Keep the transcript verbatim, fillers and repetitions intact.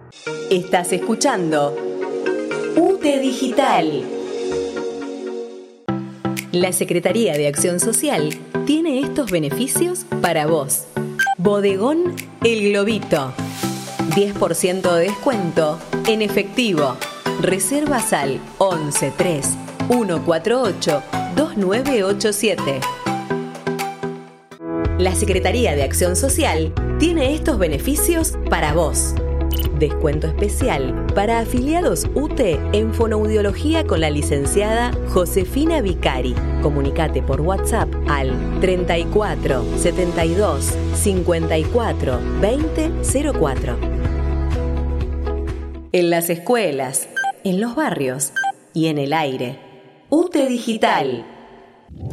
Estás escuchando U T E Digital. La Secretaría de Acción Social tiene estos beneficios para vos. Bodegón El Globito. diez por ciento de descuento en efectivo. Reservas al once tres uno cuatro ocho dos nueve ocho siete. La Secretaría de Acción Social tiene estos beneficios para vos. Descuento especial para afiliados U T E en fonoaudiología con la licenciada Josefina Vicari. Comunicate por WhatsApp al treinta y cuatro setenta y dos cincuenta y cuatro veinte cero cuatro. En las escuelas, en los barrios y en el aire. U T E Digital.